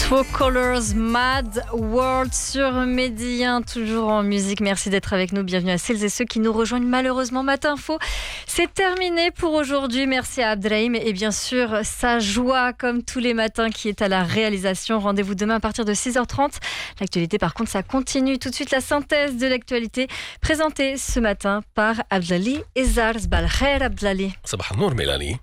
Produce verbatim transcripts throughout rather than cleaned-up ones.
Two Colors, Mad World sur Medi un, toujours en musique. Merci d'être avec nous. Bienvenue à celles et ceux qui nous rejoignent. Malheureusement, Matin Info, c'est terminé pour aujourd'hui. Merci à Abdrahim et bien sûr sa joie comme tous les matins qui est à la réalisation. Rendez-vous demain à partir de six heures trente. L'actualité par contre, ça continue. Tout de suite, la synthèse de l'actualité présentée ce matin par Abdlali Ezar. Sbal khair Abdlali. صباح النور ميلاني.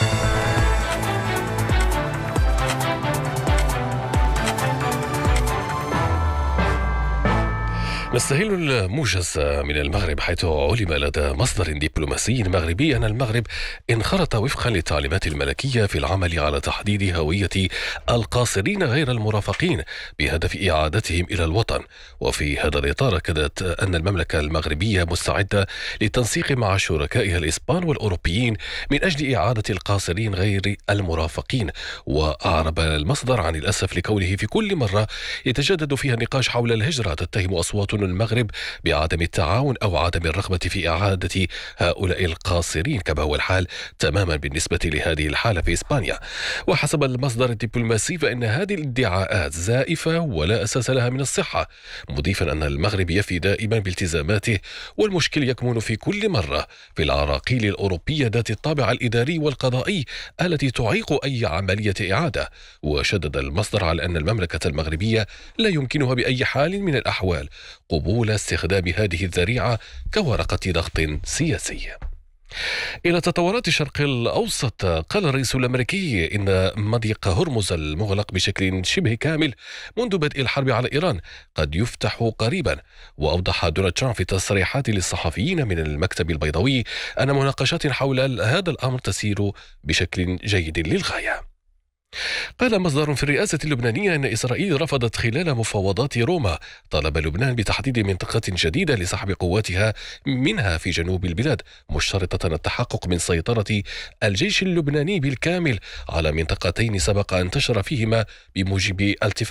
نستهل الموجز من المغرب، حيث علم لدى مصدر دبلوماسي مغربي أن المغرب انخرط وفقا للتعليمات الملكية في العمل على تحديد هوية القاصرين غير المرافقين بهدف إعادتهم إلى الوطن. وفي هذا الإطار أكدت أن المملكة المغربية مستعدة للتنسيق مع شركائها الإسبان والأوروبيين من أجل إعادة القاصرين غير المرافقين. وأعرب المصدر عن الأسف لكونه في كل مرة يتجدد فيها النقاش حول الهجرة تتهم أصوات المغرب بعدم التعاون أو عدم الرغبة في إعادة هؤلاء القاصرين، كما هو الحال تماما بالنسبة لهذه الحالة في إسبانيا. وحسب المصدر الدبلوماسي فإن هذه الادعاءات زائفة ولا أساس لها من الصحة، مضيفا أن المغرب يفي دائما بالتزاماته، والمشكل يكمن في كل مرة في العراقيل الأوروبية ذات الطابع الإداري والقضائي التي تعيق أي عملية إعادة. وشدد المصدر على أن المملكة المغربية لا يمكنها بأي حال من الأحوال قبول استخدام هذه الذريعة كورقة ضغط سياسي. إلى تطورات الشرق الأوسط، قال الرئيس الأمريكي إن مضيق هرمز المغلق بشكل شبه كامل منذ بدء الحرب على إيران قد يفتح قريبا. وأوضح دونالد ترامب في تصريحات للصحفيين من المكتب البيضاوي أن مناقشات حول هذا الأمر تسير بشكل جيد للغاية. قال مصدر في الرئاسة اللبنانية أن إسرائيل رفضت خلال مفاوضات روما طلب لبنان بتحديد منطقة جديدة لسحب قواتها منها في جنوب البلاد، مشترطة التحقق من سيطرة الجيش اللبناني بالكامل على منطقتين سبق أن انتشر فيهما بموجب الاتفاق